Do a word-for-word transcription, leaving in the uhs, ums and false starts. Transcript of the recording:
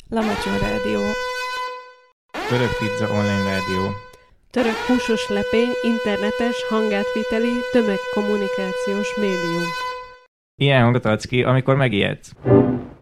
Lamacsó Rádió. Török Pizza Online Rádió. Török húsos lepény, internetes, hangátviteli, tömegkommunikációs médium. Ilyen hangot adsz ki, amikor megijedsz.